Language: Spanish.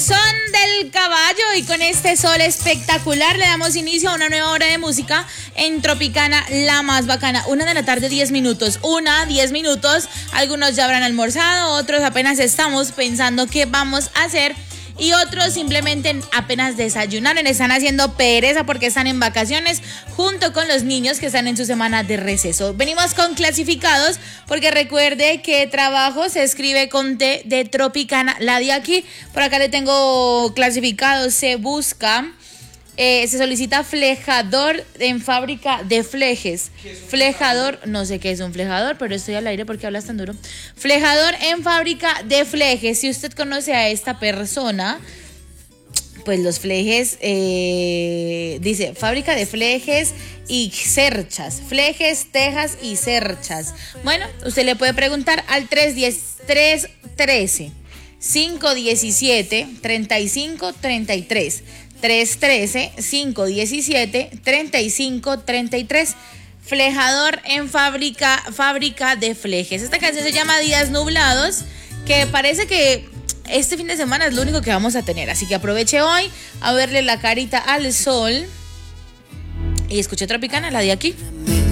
Son del Caballo, y con este sol espectacular le damos inicio a una nueva hora de música en Tropicana, la más bacana. 1:10 p.m, 10 minutos. Algunos ya habrán almorzado, otros apenas estamos pensando qué vamos a hacer, y otros simplemente apenas desayunaron, están haciendo pereza porque están en vacaciones junto con los niños que están en su semana de receso. Venimos con clasificados porque recuerde que trabajo se escribe con T de Tropicana, la de aquí. Por acá le tengo clasificados. Se busca, se solicita flejador en fábrica de flejes. Flejador, no sé qué es un flejador, pero estoy al aire porque hablas tan duro. Flejador en fábrica de flejes. Si usted conoce a esta persona, pues los flejes, dice fábrica de flejes y cerchas. Flejes, tejas y cerchas. Bueno, usted le puede preguntar al 313 517 3533. 313-517-3533. Flejador en fábrica de flejes. Esta canción se llama Días Nublados, que parece que este fin de semana es lo único que vamos a tener. Así que aproveche hoy a verle la carita al sol y escuche Tropicana, la de aquí.